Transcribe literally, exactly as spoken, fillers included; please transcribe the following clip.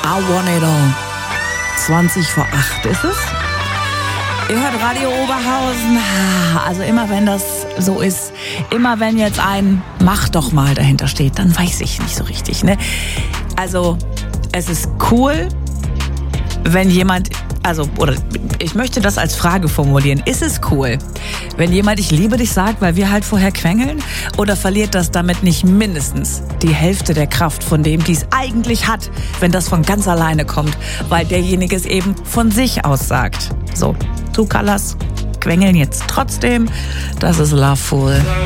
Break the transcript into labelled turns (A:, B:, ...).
A: I want it all. zwanzig vor acht ist es. Ihr hört Radio Oberhausen. Also immer wenn das so ist, immer wenn jetzt ein Mach doch mal dahinter steht, dann weiß ich nicht so richtig, ne? Also es ist cool, wenn jemand, also, oder ich möchte das als Frage formulieren. Ist es cool, wenn jemand ich liebe dich sagt, weil wir halt vorher quengeln? Oder verliert das damit nicht mindestens die Hälfte der Kraft von dem, die es eigentlich hat, wenn das von ganz alleine kommt, weil derjenige es eben von sich aus sagt? So, True Colors quengeln jetzt trotzdem. Das ist Loveful.